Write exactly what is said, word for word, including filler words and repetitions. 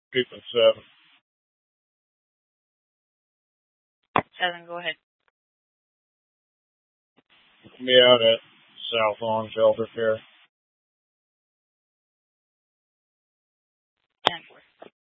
Treatment seven. Seven, go ahead. Me out at South Lawn Shelter Care. Ten, four.